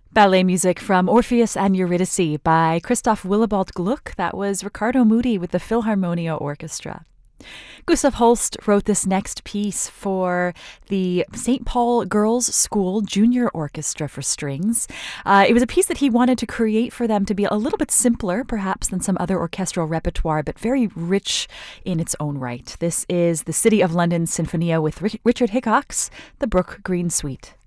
Ballet music from Orpheus and Eurydice by Christoph Willibald Gluck. That was Ricardo Muti with the Philharmonia Orchestra. Gustav Holst wrote this next piece for the St. Paul Girls' School Junior Orchestra for strings. It was a piece that he wanted to create for them to be a little bit simpler, perhaps, than some other orchestral repertoire, but very rich in its own right. This is the City of London Sinfonia with Richard Hickox, the Brook Green Suite.